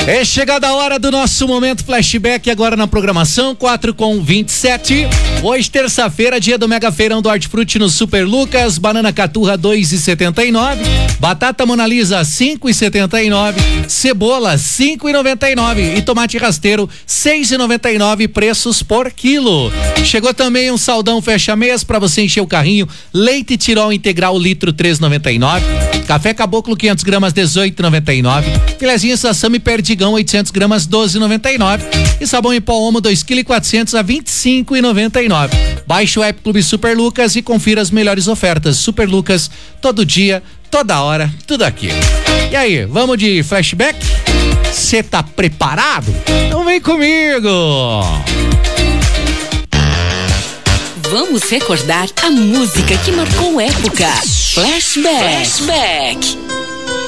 É chegada a hora do nosso momento flashback agora na programação 4:27. Hoje terça-feira, dia do Mega Feirão do Hortifruti no Super Lucas. Banana caturra 2,79, batata Mona Lisa 5,79, cebola 5,99 e tomate rasteiro 6,99 preços por quilo. Chegou também um saldão fecha-mês para você encher o carrinho. Leite Tirol integral litro 3,99, café Caboclo 500 gramas 18,99, filezinho Sassami Perdigão 800 gramas 12,99 e sabão em pó Omo 2,4 kg a 25,99. Baixe o app Clube Super Lucas e confira as melhores ofertas. Super Lucas, todo dia, toda hora, tudo aqui. E aí, vamos de flashback? Você tá preparado? Então vem comigo! Vamos recordar a música que marcou época. Flashback.